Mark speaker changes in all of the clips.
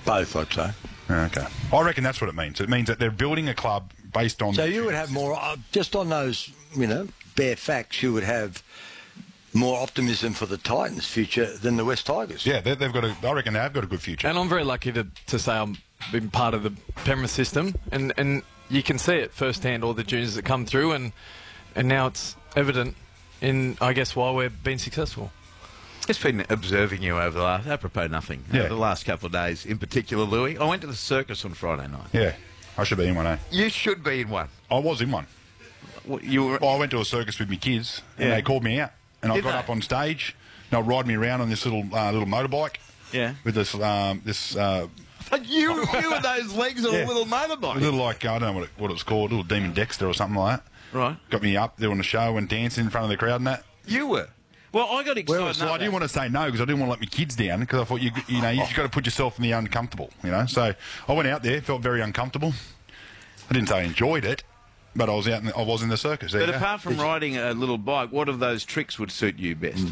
Speaker 1: Both, I'd say.
Speaker 2: Okay. I reckon that's what it means. It means that they're building a club based on...
Speaker 1: So you would have more, just on those, bare facts, you would have more optimism for the Titans' future than the West Tigers.
Speaker 2: Yeah, they've got I reckon they've got a good future.
Speaker 3: And I'm very lucky to say I'm been part of the Penrith system, and you can see it firsthand, all the juniors that come through, and now it's evident in, I guess, why we've been successful.
Speaker 4: Just been observing you over the last, apropos nothing, over the last couple of days, in particular, Louis. I went to the circus on Friday night.
Speaker 2: Yeah, I should be in one, eh?
Speaker 4: You should be in one.
Speaker 2: I was in one. I went to a circus with my kids, and they called me out. And I got up on stage, and they were riding me around on this little motorbike.
Speaker 4: Yeah.
Speaker 2: With this
Speaker 4: You with those legs on a little motorbike.
Speaker 2: A little, like, I don't know what it was called, a little Demon Dexter or something like that.
Speaker 4: Right.
Speaker 2: Got me up there on the show and dancing in front of the crowd and that.
Speaker 4: You were. Well, I got excited.
Speaker 2: So I didn't want to say no because I didn't want to let my kids down because I thought you just got to put yourself in the uncomfortable, So I went out there, felt very uncomfortable. I didn't say I enjoyed it, but I was out. I was in the circus.
Speaker 4: But apart from riding a little bike, what of those tricks would suit you best?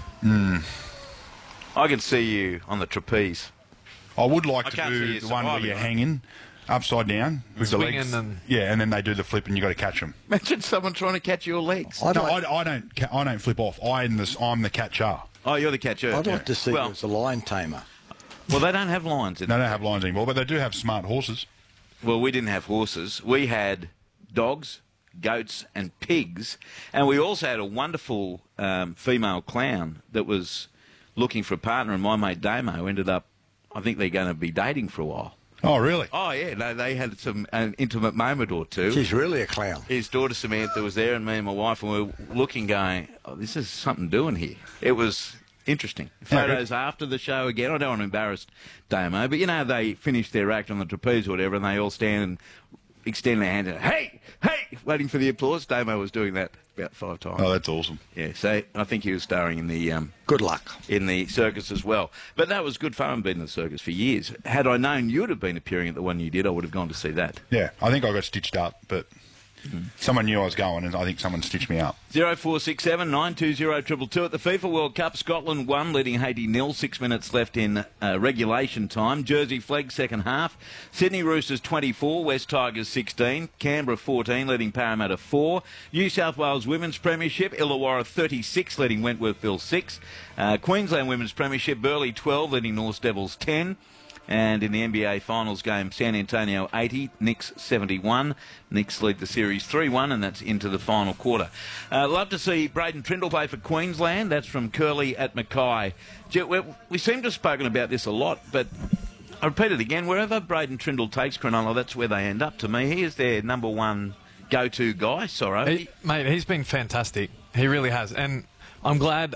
Speaker 4: I could see you on the trapeze.
Speaker 2: I would like to do the one where you're hanging upside down with the legs. And then they do the flip and you got to catch them.
Speaker 4: Imagine someone trying to catch your legs.
Speaker 2: I don't flip off. I'm the catcher.
Speaker 4: Oh, you're the catcher.
Speaker 1: I'd like to see you as a lion tamer.
Speaker 4: Well, they don't have lions.
Speaker 2: They don't have lions anymore, but they do have smart horses.
Speaker 4: Well, we didn't have horses. We had dogs, goats and pigs, and we also had a wonderful female clown that was looking for a partner, and my mate Damo ended up, I think they're going to be dating for a while.
Speaker 2: Oh, really?
Speaker 4: Oh, yeah. No, they had an intimate moment or two.
Speaker 1: She's really a clown.
Speaker 4: His daughter Samantha was there, and me and my wife, and we were looking, going, oh, this is something doing here. It was interesting. Photos after the show again. I don't want to embarrass Damo, but, they finish their act on the trapeze or whatever, and they all stand and extend their hand and, hey, waiting for the applause. Damo was doing that about 5 times.
Speaker 2: Oh, that's awesome.
Speaker 4: Yeah, so I think he was starring in the...
Speaker 1: good luck.
Speaker 4: In the circus as well. But that was good fun. I've been in the circus for years. Had I known you would have been appearing at the one you did, I would have gone to see that.
Speaker 2: Yeah, I think I got stitched up, but someone knew I was going, and I think someone stitched me up.
Speaker 4: 0467 920 222 at the FIFA World Cup. Scotland won, leading Haiti 0. 6 minutes left in regulation time. Jersey flag second half. Sydney Roosters 24, West Tigers 16, Canberra 14, leading Parramatta 4. New South Wales Women's Premiership, Illawarra 36, leading Wentworthville 6. Queensland Women's Premiership, Burleigh 12, leading North Devils 10. And in the NBA Finals game, San Antonio 80, Knicks 71. Knicks lead the series 3-1, and that's into the final quarter. Love to see Braden Trindle play for Queensland. That's from Curly at Mackay. We seem to have spoken about this a lot, but I repeat it again. Wherever Braden Trindle takes Cronulla, that's where they end up to me. He is their number one go-to guy, Sorrow.
Speaker 3: Mate, he's been fantastic. He really has. And I'm glad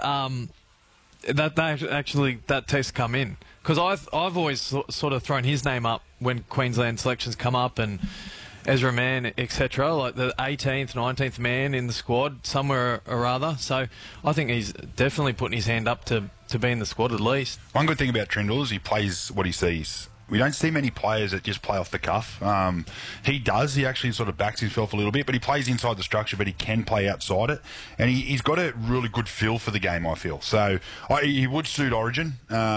Speaker 3: that test come in. Because I've always sort of thrown his name up when Queensland selections come up, and Ezra Mann, etc., like the 18th, 19th man in the squad, somewhere or other. So I think he's definitely putting his hand up to be in the squad at least.
Speaker 2: One good thing about Trindle is he plays what he sees. We don't see many players that just play off the cuff. He does. He actually sort of backs himself a little bit, but he plays inside the structure, but he can play outside it. And he's got a really good feel for the game, I feel. So he would suit Origin.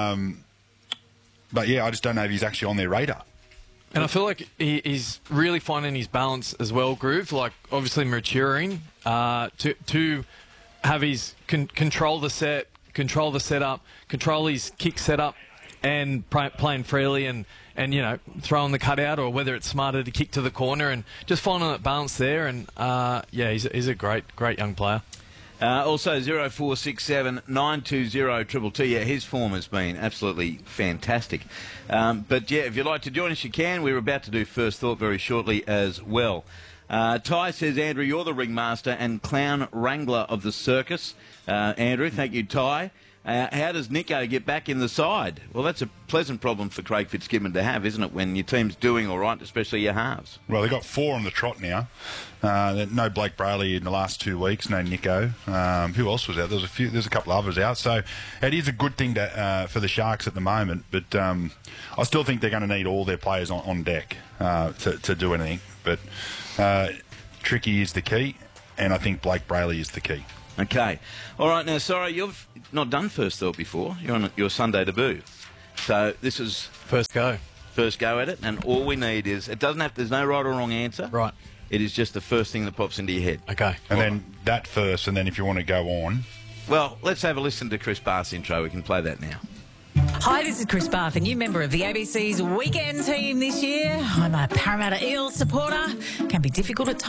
Speaker 2: But, yeah, I just don't know if he's actually on their radar.
Speaker 3: And I feel like he's really finding his balance as well, Groove. Like, obviously maturing to have his control the set, control the setup, control his kick setup, and playing freely and throwing the cutout, or whether it's smarter to kick to the corner, and just finding that balance there. And, he's a great young player.
Speaker 4: Also 0467 920 222. Yeah, his form has been absolutely fantastic. But yeah, if you'd like to join us, you can. We're about to do First Thought very shortly as well. Ty says, Andrew, you're the ringmaster and clown wrangler of the circus. Andrew, thank you, Ty. How does Nico get back in the side? Well, that's a pleasant problem for Craig Fitzgibbon to have, isn't it, when your team's doing all right, especially your halves?
Speaker 2: Well, they've got 4 on the trot now. No Blake Brayley in the last 2 weeks, no Nico. Who else was out? There's a couple of others out. So it is a good thing for the Sharks at the moment, but I still think they're going to need all their players on deck to do anything. But Tricky is the key, and I think Blake Brayley is the key.
Speaker 4: Okay. All right, now, sorry, you've not done First Thought before. You're on your Sunday debut. So this is...
Speaker 3: First go.
Speaker 4: first go at it, and all we need is, it doesn't have, there's no right or wrong answer.
Speaker 3: Right.
Speaker 4: It is just the first thing that pops into your head.
Speaker 3: Okay.
Speaker 2: And then that first, and then if you want to go on.
Speaker 4: Well, let's have a listen to Chris Bath's intro. We can play that now.
Speaker 5: Hi, this is Chris Bath, a new member of the ABC's weekend team this year. I'm a Parramatta Eels supporter. Can be difficult at times.